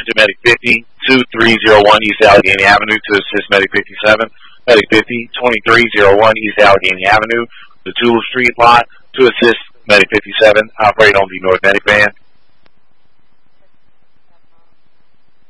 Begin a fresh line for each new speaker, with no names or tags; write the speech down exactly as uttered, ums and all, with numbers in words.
to Medic fifty, two three zero one East Allegheny Avenue to assist Medic fifty-seven. Medic fifty, twenty-three oh one East Allegheny Avenue, the Tool Street lot to assist Medic fifty-seven. Operate on the North Medic van.